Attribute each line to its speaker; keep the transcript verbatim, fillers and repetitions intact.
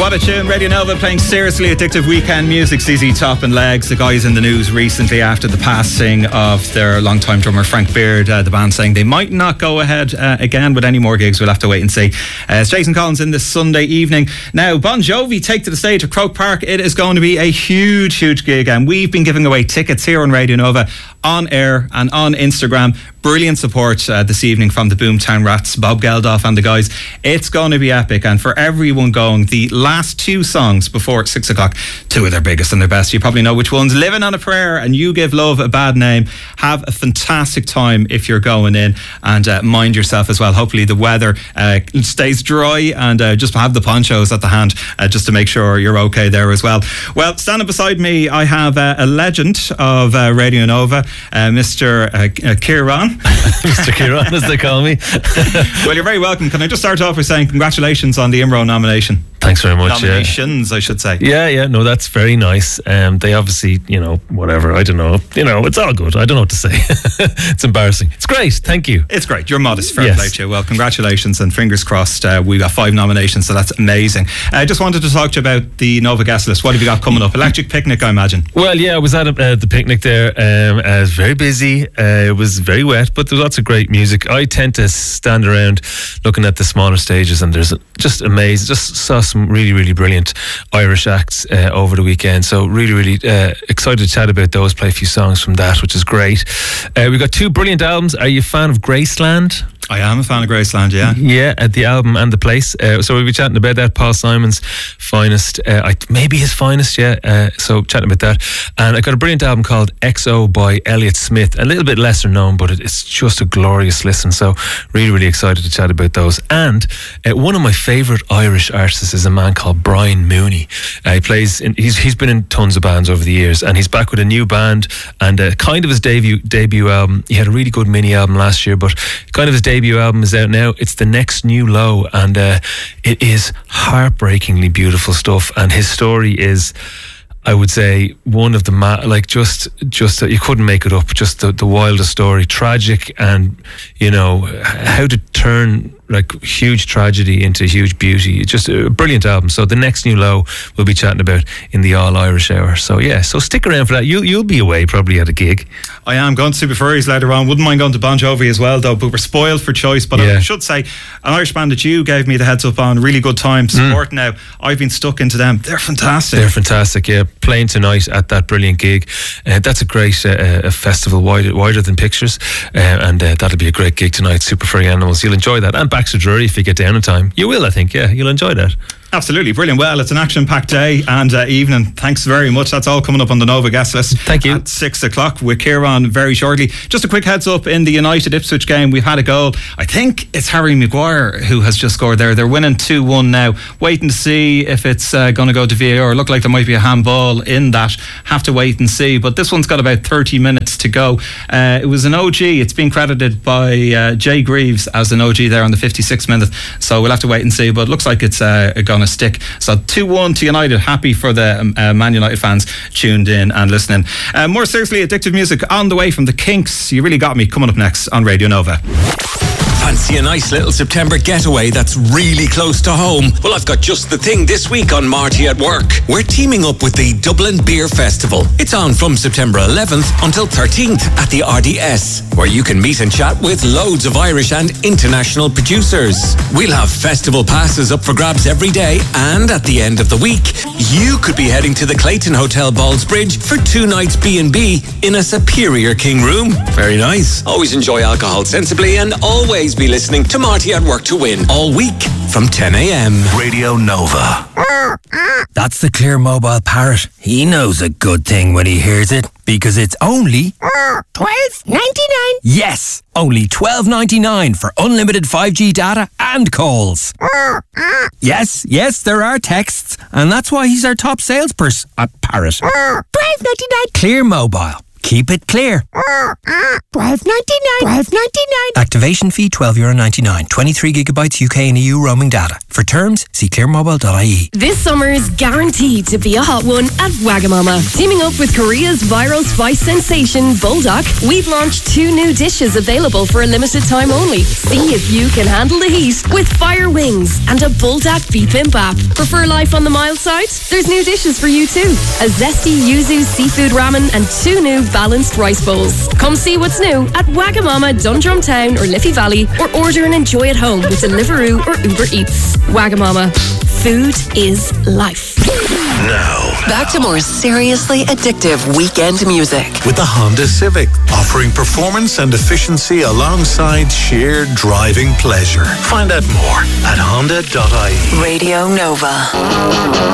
Speaker 1: What a tune. Radio Nova playing seriously addictive weekend music. Z Z Top and Legs, the guys in the news recently after the passing of their longtime drummer Frank Beard. Uh, the band saying they might not go ahead uh, again with any more gigs. We'll have to wait and see. Uh, it's Jason Collins in this Sunday evening. Now, Bon Jovi take to the stage at Croke Park. It is going to be a huge, huge gig, and we've been giving away tickets here on Radio Nova on air and on Instagram. Brilliant support uh, this evening from the Boomtown Rats, Bob Geldof and the guys. It's going to be epic, and for everyone going, the last two songs before six o'clock, two of their biggest and their best. You probably know which ones. Living on a Prayer and You Give Love a Bad Name. Have a fantastic time if you're going in, and uh, mind yourself as well. Hopefully the weather uh, stays dry, and uh, just have the ponchos at the hand uh, just to make sure you're okay there as well. Well, standing beside me, I have uh, a legend of uh, Radio Nova, uh, Mister Uh, uh, Kieran.
Speaker 2: Mister Kieran, as they call me.
Speaker 1: Well, you're very welcome. Can I just start off by saying congratulations on the I M R O nomination?
Speaker 2: Thanks very much.
Speaker 1: Nominations,
Speaker 2: yeah.
Speaker 1: I should say.
Speaker 2: Yeah, yeah, no, that's very nice. Um, they obviously, you know, whatever, I don't know. You know, it's all good. I don't know what to say. It's embarrassing. It's great. Thank you.
Speaker 1: It's great. You're modest. Fair
Speaker 2: yes.
Speaker 1: play to you. Well, congratulations and fingers crossed. Uh, we got five nominations, so that's amazing. I uh, just wanted to talk to you about the Nova guest list. What have you got coming up? Electric Picnic, I imagine.
Speaker 2: Well, yeah, I was at uh, the picnic there. Um, I was very busy. Uh, it was very wet, but there was lots of great music. I tend to stand around looking at the smaller stages, and there's just amazing. Just saw some really, really brilliant Irish acts uh, over the weekend, so really really uh, excited to chat about those, play a few songs from that, which is great. Uh, we've got two brilliant albums. Are you a fan of Graceland?
Speaker 1: I am a fan of Graceland, yeah.
Speaker 2: Yeah, at the album and the place. Uh, so we'll be chatting about that. Paul Simon's finest, uh, I, maybe his finest, yeah. Uh, so chatting about that. And I got a brilliant album called X O by Elliott Smith. A little bit lesser known, but it, it's just a glorious listen. So really, really excited to chat about those. And uh, one of my favourite Irish artists is a man called Brian Mooney. Uh, he plays, in, he's he's been in tons of bands over the years, and he's back with a new band and uh, kind of his debut debut album. He had a really good mini album last year, but kind of his debut album is out now. It's The Next New Low, and uh, it is heartbreakingly beautiful stuff, and his story is, I would say, one of the ma- like just just uh, you couldn't make it up. Just the, the wildest story, tragic, and you know how to turn like huge tragedy into huge beauty. It's just a brilliant album. So The Next New Low we'll be chatting about in the All Irish Hour. So yeah, so stick around for that. You you'll be away probably at a gig.
Speaker 1: I am going to Super Furries later on. Wouldn't mind going to Bon Jovi as well, though. But we're spoiled for choice. But yeah. I should say, an Irish band that you gave me the heads up on, really good time support. Mm. Now I've been stuck into them. They're fantastic.
Speaker 2: They're fantastic. Yeah, playing tonight at that brilliant gig. Uh, that's a great uh, a festival wider wider than Pictures, uh, and uh, that'll be a great gig tonight. Super Furry Animals. You'll enjoy that. And Baxter Drury if you get down in time. You will, I think. Yeah, you'll enjoy that.
Speaker 1: Absolutely, brilliant. Well, it's an action-packed day and uh, evening. Thanks very much. That's all coming up on the Nova guest list.
Speaker 2: Thank you.
Speaker 1: At six o'clock with Kieran very shortly. Just a quick heads up, in the United Ipswich game, we've had a goal. I think it's Harry Maguire who has just scored there. They're winning two one now. Waiting to see if it's uh, going to go to V A R. Look like there might be a handball in that. Have to wait and see. But this one's got about thirty minutes to go. Uh, it was an O G. It's been credited by uh, Jay Greaves as an O G there on the fifty-sixth minute. So we'll have to wait and see. But it looks like it's uh, going to stick. So two one to United. Happy for the um, uh, Man United fans tuned in and listening. Uh, more seriously, addictive music on the way from the Kinks. You Really Got Me, coming up next on Radio Nova.
Speaker 3: Fancy a nice little September getaway that's really close to home? Well, I've got just the thing this week on Marty at Work. We're teaming up with the Dublin Beer Festival. It's on from September eleventh until thirteenth at the R D S, where you can meet and chat with loads of Irish and international producers. We'll have festival passes up for grabs every day, and at the end of the week, you could be heading to the Clayton Hotel Ballsbridge for two nights B and B in a superior king room. Very nice. Always enjoy alcohol sensibly and always be listening to Marty at Work to win all week from ten a.m.
Speaker 4: Radio Nova.
Speaker 5: That's the Clear Mobile Parrot. He knows a good thing when he hears it, because it's only
Speaker 6: twelve ninety-nine.
Speaker 5: Yes, only twelve ninety-nine for unlimited five G data and calls. Yes, yes, there are texts, and that's why he's our top salesperson at Parrot.
Speaker 6: twelve ninety-nine.
Speaker 5: Clear Mobile. Keep it clear.
Speaker 6: twelve ninety-nine. twelve ninety-nine.
Speaker 5: Activation fee twelve euro ninety-nine. twenty-three gigabytes U K and E U roaming data. For terms, see clearmobile dot I E.
Speaker 4: This summer's guaranteed to be a hot one at Wagamama. Teaming up with Korea's viral spice sensation Buldak, we've launched two new dishes available for a limited time only. See if you can handle the heat with fire wings and a Buldak bibimbap. Prefer life on the mild side? There's new dishes for you too. A zesty yuzu seafood ramen and two new balanced rice bowls. Come see what's new at Wagamama, Dundrum Town or Liffey Valley, or order and enjoy at home with Deliveroo or Uber Eats. Wagamama. Food is life.
Speaker 7: Now,
Speaker 8: back to more seriously addictive weekend music.
Speaker 7: With the Honda Civic, offering performance and efficiency alongside sheer driving pleasure. Find out more at honda dot I E.
Speaker 8: Radio Nova.